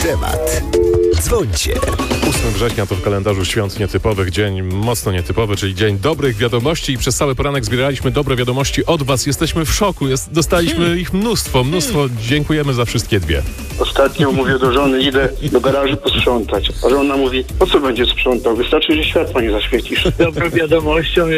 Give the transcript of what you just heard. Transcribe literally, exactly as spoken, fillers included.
temat. Dzwońcie. ósmego września to w kalendarzu świąt nietypowych dzień mocno nietypowy, czyli dzień dobrych wiadomości i przez cały poranek zbieraliśmy dobre wiadomości od was. Jesteśmy w szoku, Jest, dostaliśmy hmm. ich mnóstwo, mnóstwo. Hmm. Dziękujemy za wszystkie dwie. Ostatnio mówię do żony, idę do garażu posprzątać, a żona mówi, po co będzie sprzątał, wystarczy, że światła nie zaświecisz. Dobrą wiadomością